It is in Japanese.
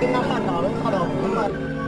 กินน้ำมันหน่อยขนมมัน